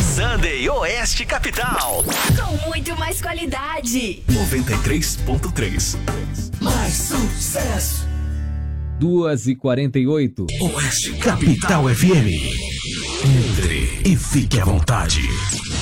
Sunday Oeste Capital. Com muito mais qualidade. 93.3. Mais sucesso. 2h48. Oeste Capital FM. Entre e fique à vontade.